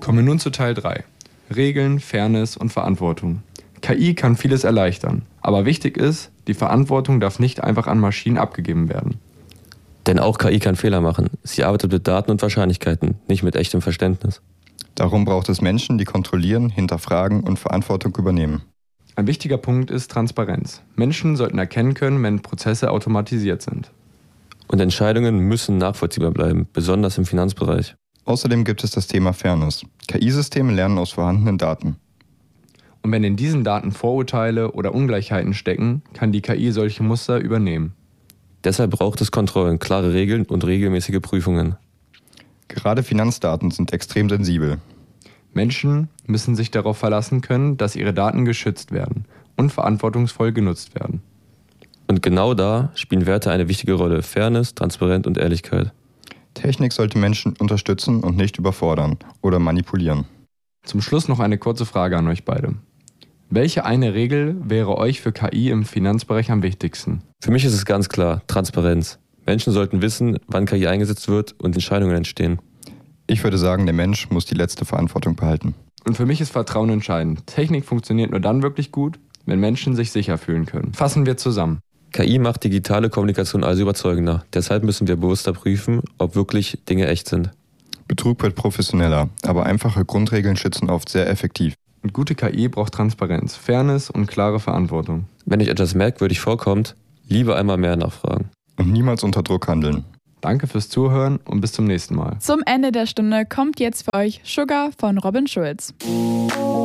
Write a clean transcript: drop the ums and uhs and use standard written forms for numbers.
Kommen wir nun zu Teil 3. Regeln, Fairness und Verantwortung. KI kann vieles erleichtern, aber wichtig ist, die Verantwortung darf nicht einfach an Maschinen abgegeben werden. Denn auch KI kann Fehler machen. Sie arbeitet mit Daten und Wahrscheinlichkeiten, nicht mit echtem Verständnis. Darum braucht es Menschen, die kontrollieren, hinterfragen und Verantwortung übernehmen. Ein wichtiger Punkt ist Transparenz. Menschen sollten erkennen können, wenn Prozesse automatisiert sind. Und Entscheidungen müssen nachvollziehbar bleiben, besonders im Finanzbereich. Außerdem gibt es das Thema Fairness. KI-Systeme lernen aus vorhandenen Daten. Und wenn in diesen Daten Vorurteile oder Ungleichheiten stecken, kann die KI solche Muster übernehmen. Deshalb braucht es Kontrollen, klare Regeln und regelmäßige Prüfungen. Gerade Finanzdaten sind extrem sensibel. Menschen müssen sich darauf verlassen können, dass ihre Daten geschützt werden und verantwortungsvoll genutzt werden. Und genau da spielen Werte eine wichtige Rolle: Fairness, Transparenz und Ehrlichkeit. Technik sollte Menschen unterstützen und nicht überfordern oder manipulieren. Zum Schluss noch eine kurze Frage an euch beide. Welche eine Regel wäre euch für KI im Finanzbereich am wichtigsten? Für mich ist es ganz klar: Transparenz. Menschen sollten wissen, wann KI eingesetzt wird und Entscheidungen entstehen. Ich würde sagen, der Mensch muss die letzte Verantwortung behalten. Und für mich ist Vertrauen entscheidend. Technik funktioniert nur dann wirklich gut, wenn Menschen sich sicher fühlen können. Fassen wir zusammen. KI macht digitale Kommunikation also überzeugender. Deshalb müssen wir bewusster prüfen, ob wirklich Dinge echt sind. Betrug wird professioneller, aber einfache Grundregeln schützen oft sehr effektiv. Und gute KI braucht Transparenz, Fairness und klare Verantwortung. Wenn euch etwas merkwürdig vorkommt, lieber einmal mehr nachfragen. Und niemals unter Druck handeln. Danke fürs Zuhören und bis zum nächsten Mal. Zum Ende der Stunde kommt jetzt für euch Sugar von Robin Schulz.